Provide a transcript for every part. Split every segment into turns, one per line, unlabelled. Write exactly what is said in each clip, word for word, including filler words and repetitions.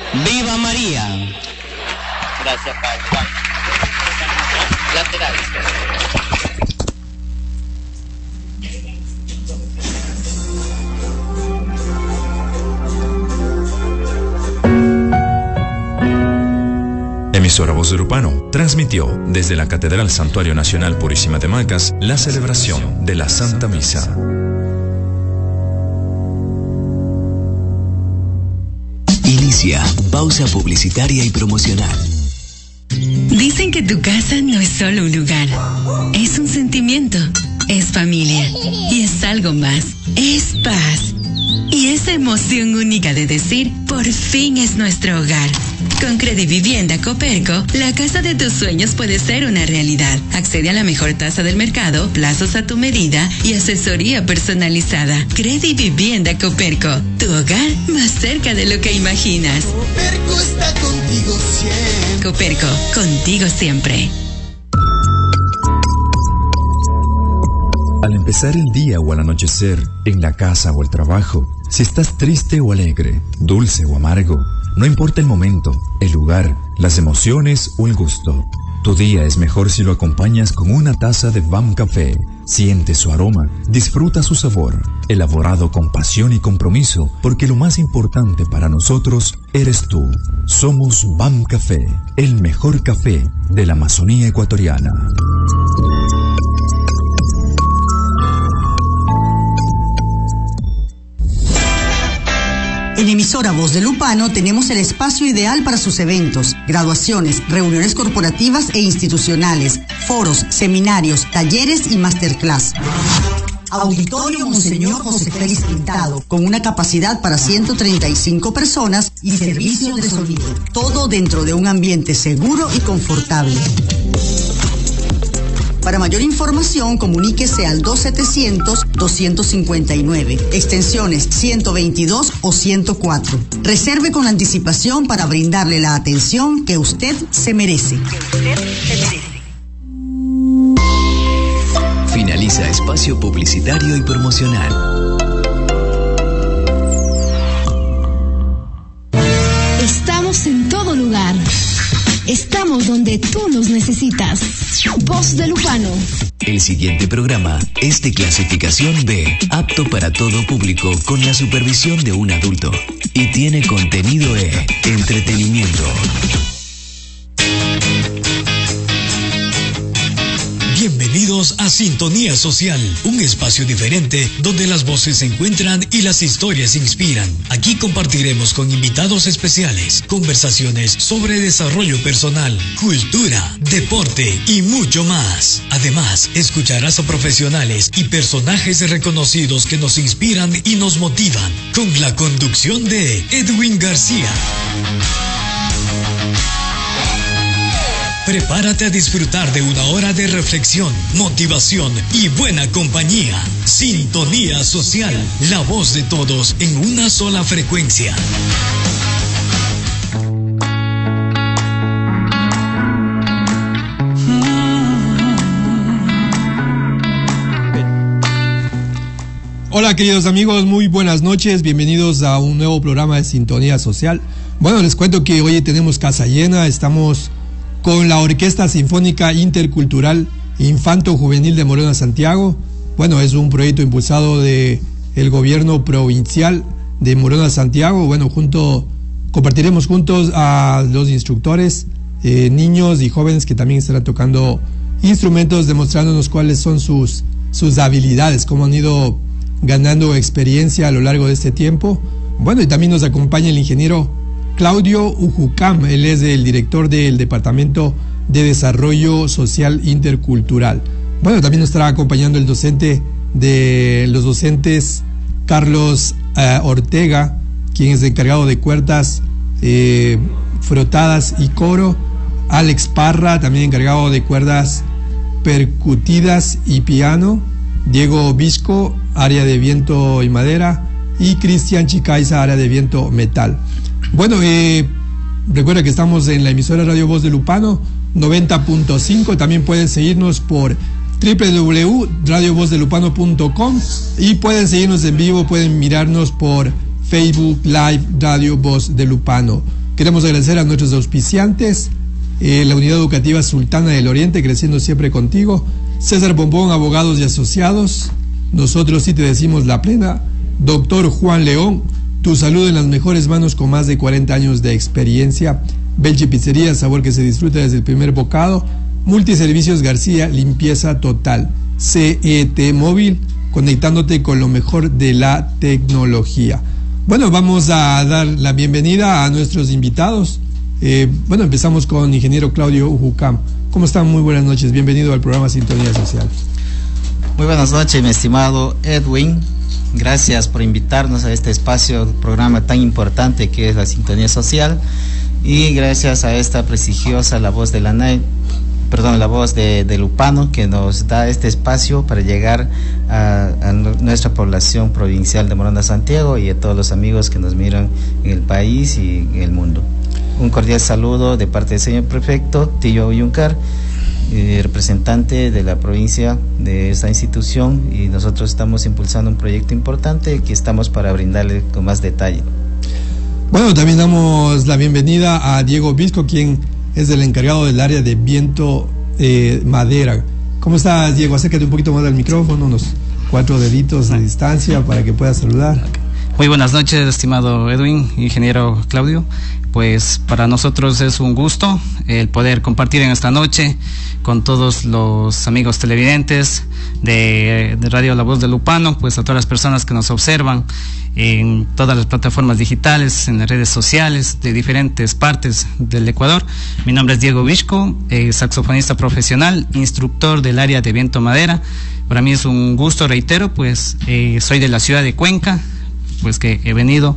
¡Viva María!
Gracias, Padre. Laterales.
Emisora Voz de Lupano transmitió desde la Catedral Santuario Nacional Purísima de Macas la celebración de la Santa Misa.
Inicia pausa publicitaria y promocional.
Dicen que tu casa no es solo un lugar, es un sentimiento, es familia y es algo más, es paz. Y esa emoción única de decir, por fin es nuestro hogar. Con Credivivienda Coperco, la casa de tus sueños puede ser una realidad. Accede a la mejor tasa del mercado, plazos a tu medida y asesoría personalizada. Credivivienda Coperco, tu hogar más cerca de lo que imaginas.
Coperco está contigo siempre.
Coperco, contigo siempre.
Al empezar el día o al anochecer, en la casa o el trabajo, si estás triste o alegre, dulce o amargo, no importa el momento, el lugar, las emociones o el gusto. Tu día es mejor si lo acompañas con una taza de B A M Café. Siente su aroma, disfruta su sabor, elaborado con pasión y compromiso, porque lo más importante para nosotros eres tú. Somos B A M Café, el mejor café de la Amazonía ecuatoriana.
En Emisora Voz de Lupano tenemos el espacio ideal para sus eventos, graduaciones, reuniones corporativas e institucionales, foros, seminarios, talleres y masterclass. Auditorio Monseñor José Félix Pintado, con una capacidad para ciento treinta y cinco personas y servicio de sonido. Todo dentro de un ambiente seguro y confortable. Para mayor información, comuníquese al dos setecientos, doscientos cincuenta y nueve, extensiones ciento veintidós o ciento cuatro. Reserve con anticipación para brindarle la atención que usted se merece. Que usted se merece.
Finaliza espacio publicitario y promocional.
Estamos en todo lugar. Estamos donde tú nos necesitas. Voz de Lupano.
El siguiente programa es de clasificación B, apto para todo público con la supervisión de un adulto. Y tiene contenido E, entretenimiento.
Bienvenidos a Sintonía Social, un espacio diferente donde las voces se encuentran y las historias se inspiran. Aquí compartiremos con invitados especiales conversaciones sobre desarrollo personal, cultura, deporte y mucho más. Además, escucharás a profesionales y personajes reconocidos que nos inspiran y nos motivan, con la conducción de Edwin García. Prepárate a disfrutar de una hora de reflexión, motivación y buena compañía. Sintonía Social, la voz de todos en una sola frecuencia.
Hola queridos amigos, muy buenas noches, bienvenidos a un nuevo programa de Sintonía Social. Bueno, les cuento que hoy tenemos casa llena, estamos con la Orquesta Sinfónica Intercultural Infanto Juvenil de Morona Santiago. Bueno, es un proyecto impulsado de el gobierno provincial de Morona Santiago. Bueno, junto compartiremos juntos a los instructores, eh, niños y jóvenes que también estarán tocando instrumentos, demostrándonos cuáles son sus, sus habilidades, cómo han ido ganando experiencia a lo largo de este tiempo. Bueno, y también nos acompaña el ingeniero Claudio Ujucam, él es el director del Departamento de Desarrollo Social Intercultural. Bueno, también nos estará acompañando el docente de los docentes Carlos uh, Ortega, quien es encargado de cuerdas eh, frotadas y coro, Alex Parra, también encargado de cuerdas percutidas y piano, Diego Visco, área de viento y madera, y Cristian Chicaiza, área de viento metal. Bueno, eh, recuerda que estamos en la emisora Radio Voz de Lupano, noventa punto cinco. También pueden seguirnos por doble u doble u doble u punto radio voz de lupano punto com y pueden seguirnos en vivo, pueden mirarnos por Facebook Live Radio Voz de Lupano. Queremos agradecer a nuestros auspiciantes, eh, la Unidad Educativa Sultana del Oriente, creciendo siempre contigo, César Pompón, Abogados y Asociados, nosotros sí te decimos la plena, Doctor Juan León, tu salud en las mejores manos con más de cuarenta años de experiencia, Belchi Pizzería, sabor que se disfruta desde el primer bocado, Multiservicios García, limpieza total, C E T Móvil, conectándote con lo mejor de la tecnología. Bueno, vamos a dar la bienvenida a nuestros invitados. Eh, bueno, empezamos con ingeniero Claudio Ujucam. ¿Cómo están? Muy buenas noches. Bienvenido al programa Sintonía Social.
Muy buenas noches, mi estimado Edwin. Gracias por invitarnos a este espacio, programa tan importante que es la Sintonía Social. Y gracias a esta prestigiosa La Voz de la N A I, perdón, La Voz de, de Lupano, que nos da este espacio para llegar a, a nuestra población provincial de Morona Santiago y a todos los amigos que nos miran en el país y en el mundo. Un cordial saludo de parte del señor prefecto Tillo Yuncar, eh, representante de la provincia de esta institución, y nosotros estamos impulsando un proyecto importante que estamos para brindarle con más detalle.
Bueno, también damos la bienvenida a Diego Visco, quien es el encargado del área de viento eh, madera. ¿Cómo estás, Diego? Acércate un poquito más al micrófono, unos cuatro deditos de distancia para que puedas saludar.
Muy buenas noches, estimado Edwin, ingeniero Claudio. Pues para nosotros es un gusto el poder compartir en esta noche con todos los amigos televidentes de, de Radio La Voz de Lupano, pues a todas las personas que nos observan en todas las plataformas digitales, en las redes sociales de diferentes partes del Ecuador. Mi nombre es Diego Visco, eh, saxofonista profesional, instructor del área de viento madera. Para mí es un gusto, reitero, pues eh, soy de la ciudad de Cuenca, pues que he venido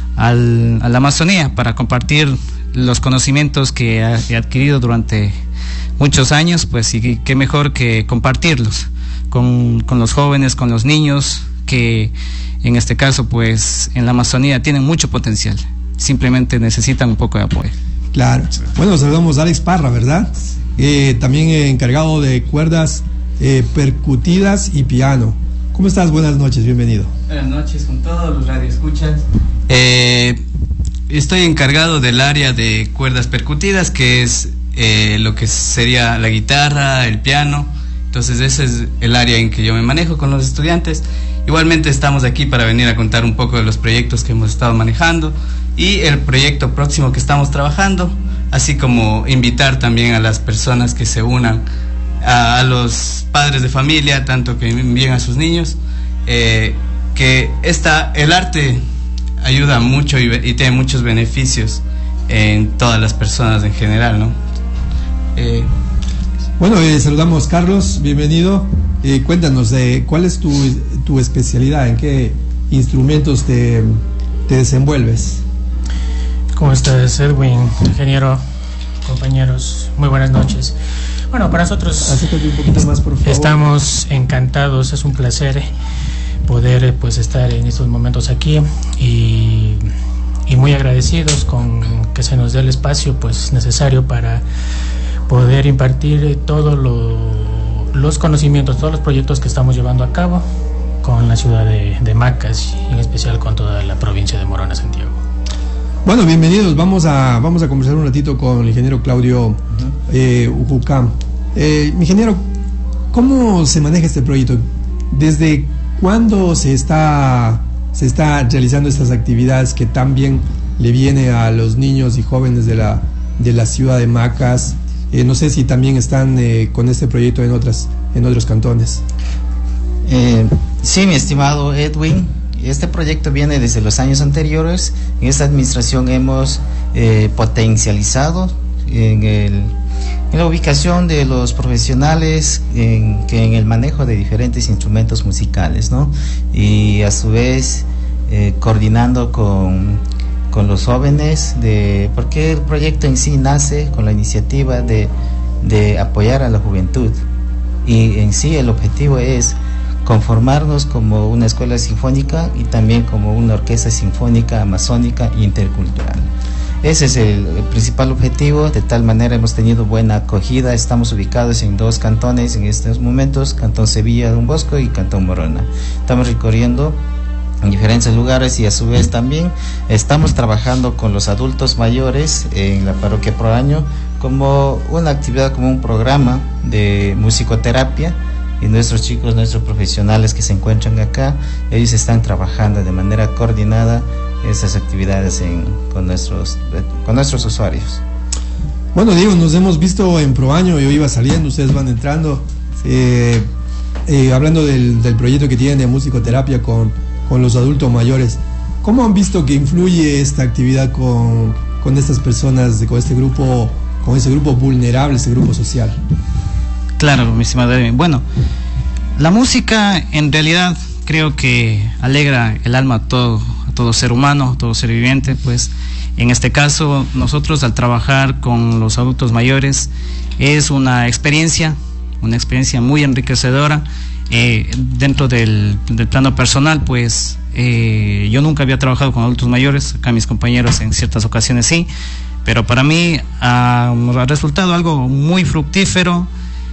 al, a la Amazonía para compartir los conocimientos que he adquirido durante muchos años, pues y qué mejor que compartirlos con, con los jóvenes, con los niños, que en este caso pues en la Amazonía tienen mucho potencial, simplemente necesitan un poco de apoyo.
Claro. Bueno, saludamos a Alex Parra, ¿verdad? Eh, también eh, encargado de cuerdas eh, percutidas y piano. ¿Cómo estás? Buenas noches, bienvenido.
Buenas noches con todos los radioescuchas. Eh, estoy encargado del área de cuerdas percutidas, que es eh, lo que sería la guitarra, el piano. Entonces ese es el área en que yo me manejo con los estudiantes. Igualmente estamos aquí para venir a contar un poco de los proyectos que hemos estado manejando y el proyecto próximo que estamos trabajando, así como invitar también a las personas que se unan, a, a los padres de familia, tanto que envíen a sus niños, eh, que esta, el arte ayuda mucho y, y tiene muchos beneficios en todas las personas en general, ¿no? Eh,
Bueno, eh, saludamos Carlos, bienvenido. Eh, cuéntanos, eh, ¿cuál es tu, tu especialidad? ¿En qué instrumentos te, te desenvuelves?
¿Cómo estás, Edwin, ingeniero, compañeros? Muy buenas noches. Bueno, para nosotros
Acércate un poquito más, por favor.
Estamos encantados, es un placer poder pues estar en estos momentos aquí y, y muy agradecidos con que se nos dé el espacio pues necesario para poder impartir todos lo, los conocimientos, todos los proyectos que estamos llevando a cabo con la ciudad de, de Macas y en especial con toda la provincia de Morona Santiago.
Bueno, bienvenidos. Vamos a vamos a conversar un ratito con el ingeniero Claudio uh-huh. eh, Ujucam. Eh, ingeniero, ¿cómo se maneja este proyecto? ¿Desde cuándo se está se está realizando estas actividades que tan bien le viene a los niños y jóvenes de la de la ciudad de Macas? Eh, no sé si también están eh, con este proyecto en otras en otros cantones.
Eh, sí, mi estimado Edwin, este proyecto viene desde los años anteriores. En esta administración hemos eh, potencializado en, el, en la ubicación de los profesionales en, que en el manejo de diferentes instrumentos musicales, ¿no? Y a su vez eh, coordinando con, con los jóvenes, de, porque el proyecto en sí nace con la iniciativa de, de apoyar a la juventud, y en sí el objetivo es conformarnos como una escuela sinfónica y también como una orquesta sinfónica amazónica intercultural. Ese es el, el principal objetivo. De tal manera hemos tenido buena acogida. Estamos ubicados en dos cantones en estos momentos: Cantón Sevilla Don Bosco y Cantón Morona. Estamos recorriendo en diferentes lugares, y a su vez también estamos trabajando con los adultos mayores en la parroquia Pro Año como una actividad, como un programa de musicoterapia, y nuestros chicos, nuestros profesionales que se encuentran acá, ellos están trabajando de manera coordinada esas actividades en, con, nuestros, con nuestros usuarios.
Bueno, Diego, nos hemos visto en Pro Año, yo iba saliendo, ustedes van entrando, eh, eh, hablando del, del proyecto que tienen de musicoterapia con, con los adultos mayores. ¿Cómo han visto que influye esta actividad con, con estas personas, con este grupo, con ese grupo vulnerable, ese grupo social?
Claro, mi estimado Edwin. Bueno, la música en realidad creo que alegra el alma a todo, a todo ser humano, a todo ser viviente. Pues en este caso nosotros, al trabajar con los adultos mayores, es una experiencia, una experiencia muy enriquecedora. Eh, dentro del, del plano personal, pues eh, yo nunca había trabajado con adultos mayores, acá mis compañeros en ciertas ocasiones sí, pero para mí ha, ha resultado algo muy fructífero.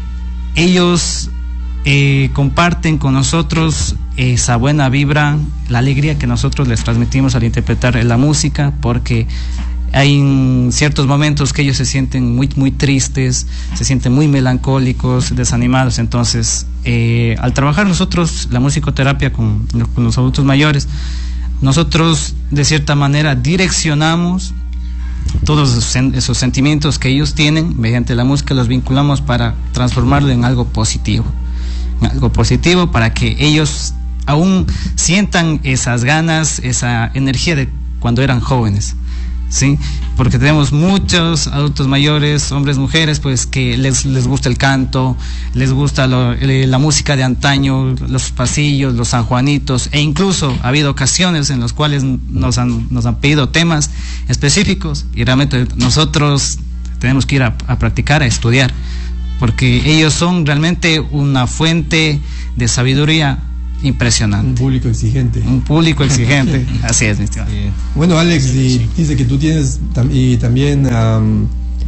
Ellos eh, comparten con nosotros esa buena vibra, la alegría que nosotros les transmitimos al interpretar la música, porque hay ciertos momentos que ellos se sienten muy muy tristes, se sienten muy melancólicos, desanimados. Entonces, eh, al trabajar nosotros la musicoterapia con, con los adultos mayores, nosotros de cierta manera direccionamos todos esos, esos sentimientos que ellos tienen, mediante la música los vinculamos para transformarlo en algo positivo, en algo positivo para que ellos aún sientan esas ganas, esa energía de cuando eran jóvenes, ¿sí? Porque tenemos muchos adultos mayores, hombres, mujeres, pues que les, les gusta el canto, les gusta lo, la música de antaño, los pasillos, los sanjuanitos, e incluso ha habido ocasiones en las cuales nos han, nos han pedido temas específicos, y realmente nosotros tenemos que ir a, a practicar, a estudiar, porque ellos son realmente una fuente de sabiduría impresionante.
Un público exigente.
Un público exigente, así es, mi estimado.
Bueno, Alex, y sí. Dice que tú tienes tam y también um,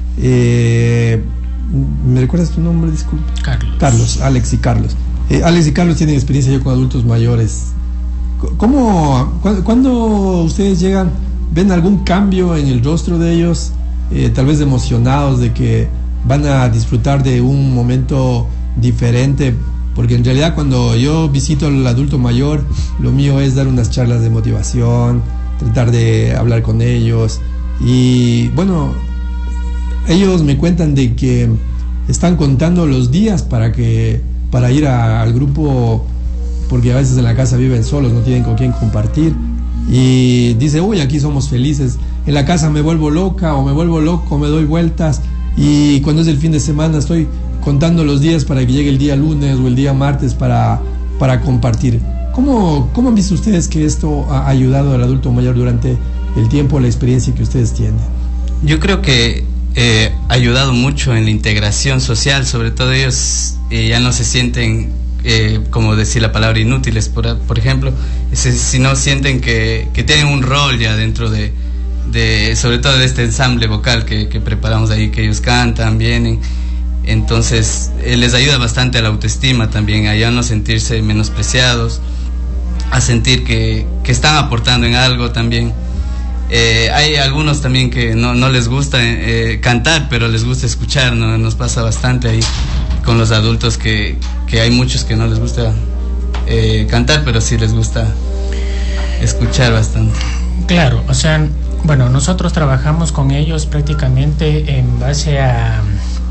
eh, ¿me recuerdas tu nombre? Disculpe.
Carlos.
Carlos, Alex y Carlos. Eh, Alex y Carlos tienen experiencia ya con adultos mayores. ¿Cómo, cu cuando ustedes llegan, ven algún cambio en el rostro de ellos, eh, tal vez emocionados de que van a disfrutar de un momento diferente? Porque en realidad cuando yo visito al adulto mayor, lo mío es dar unas charlas de motivación, tratar de hablar con ellos. Y bueno, ellos me cuentan de que están contando los días para que para ir a, al grupo, porque a veces en la casa viven solos, no tienen con quién compartir. Y dice, uy, aquí somos felices. En la casa me vuelvo loca o me vuelvo loco, me doy vueltas. Y cuando es el fin de semana estoy contando los días para que llegue el día lunes o el día martes para, para compartir. ¿Cómo, ¿Cómo han visto ustedes que esto ha ayudado al adulto mayor durante el tiempo, la experiencia que ustedes tienen?
Yo creo que eh, ha ayudado mucho en la integración social, sobre todo ellos eh, ya no se sienten, eh, como decir la palabra, inútiles, por, por ejemplo, sino sienten que, que tienen un rol ya dentro de, de sobre todo de este ensamble vocal que, que preparamos ahí, que ellos cantan, vienen. Entonces eh, les ayuda bastante a la autoestima también, a ya no sentirse menospreciados, a sentir que, que están aportando en algo también. Eh, hay algunos también que no, no les gusta eh, cantar, pero les gusta escuchar, ¿no? Nos pasa bastante ahí con los adultos que, que hay muchos que no les gusta eh, cantar, pero sí les gusta escuchar bastante.
Claro, o sea, bueno, nosotros trabajamos con ellos prácticamente en base a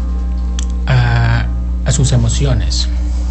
A, a sus emociones.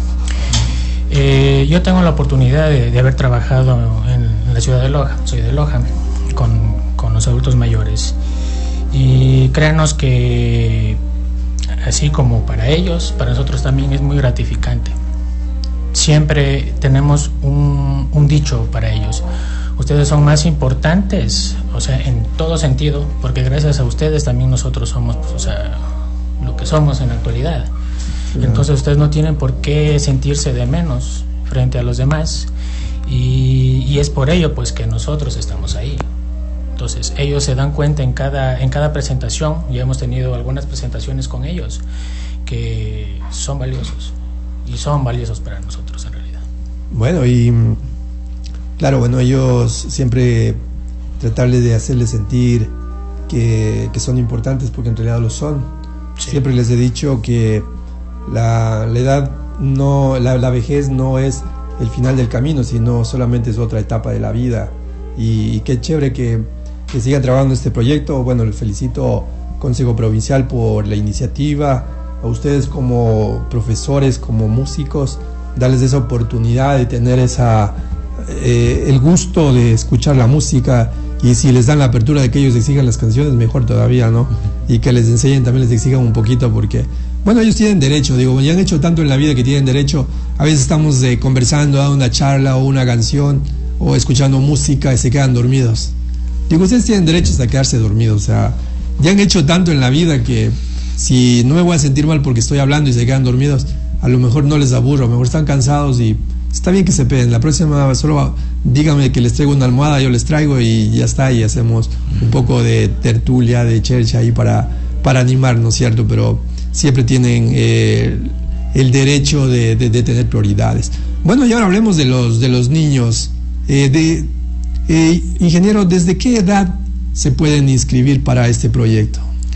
Eh, yo tengo la oportunidad de, de haber trabajado en, en la ciudad de Loja, soy de Loja, con, con los adultos mayores, y créanos que así como para ellos, para nosotros también es muy gratificante. Siempre tenemos un, un dicho para ellos: ustedes son más importantes, o sea, en todo sentido, porque gracias a ustedes también nosotros somos, pues, o sea, lo que somos en la actualidad. Sí. Entonces ustedes no tienen por qué sentirse de menos frente a los demás, y, y es por ello pues que nosotros estamos ahí. Entonces ellos se dan cuenta en cada, en cada presentación, ya hemos tenido algunas presentaciones con ellos que son valiosos, y son valiosos para nosotros en realidad.
Bueno, y Claro, bueno, ellos siempre tratarles de hacerles sentir que, que son importantes, porque en realidad lo son. Sí. Siempre les he dicho que la, la edad, no, la, la vejez no es el final del camino, sino solamente es otra etapa de la vida. Y, y qué chévere que, que sigan trabajando en este proyecto. Bueno, les felicito Consejo Provincial por la iniciativa, a ustedes como profesores, como músicos, darles esa oportunidad de tener esa eh, el gusto de escuchar la música, y si les dan la apertura de que ellos exijan las canciones, mejor todavía, ¿no? Y que les enseñen, también les exijan un poquito, porque bueno, ellos tienen derecho, digo, ya han hecho tanto en la vida que tienen derecho. A veces estamos eh, conversando, dando una charla o una canción o escuchando música y se quedan dormidos. Digo, ustedes tienen derecho a quedarse dormidos, o sea, ya han hecho tanto en la vida que si no me voy a sentir mal porque estoy hablando y se quedan dormidos, a lo mejor no les aburro, a lo mejor están cansados y está bien que se peguen. La próxima solo díganme que les traigo una almohada, yo les traigo y ya está, y hacemos un poco de tertulia, de chercha ahí para, para animarnos, ¿cierto? Pero siempre tienen eh, el derecho de, de, de tener prioridades. Bueno, y ahora hablemos de los, de los niños. Eh, de, eh, ingeniero, ¿desde qué edad se pueden inscribir para este proyecto?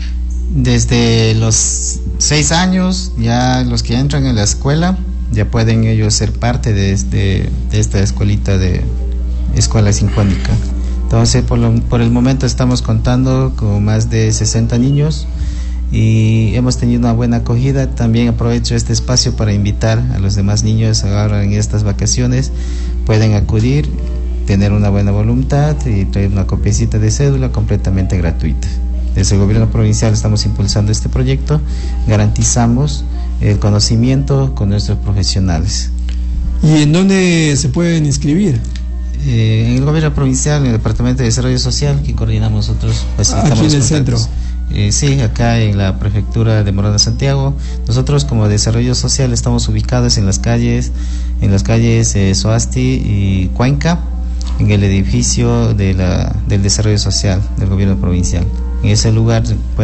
Desde los seis años, ya los que entran en la escuela, ya pueden ellos ser parte de, este, de esta escuelita de escuela sinfónica. Entonces, por, lo, por el momento estamos contando con más de sesenta niños y hemos tenido una buena acogida. También aprovecho este espacio para invitar a los demás niños ahora en estas vacaciones, pueden acudir, tener una buena voluntad y traer una copiecita de cédula completamente gratuita. Desde el gobierno provincial estamos impulsando este proyecto, garantizamos el conocimiento con nuestros profesionales.
¿Y en dónde se pueden inscribir?
Eh, en el gobierno provincial, en el Departamento de Desarrollo Social, que coordinamos nosotros.
Aquí en el centro.
Eh, sí, acá en la prefectura de Morona, Santiago. Nosotros como Desarrollo Social estamos ubicados en las calles, en las calles eh, Soasti y Cuenca, en el edificio de la, del Desarrollo Social del gobierno provincial. En ese lugar pueden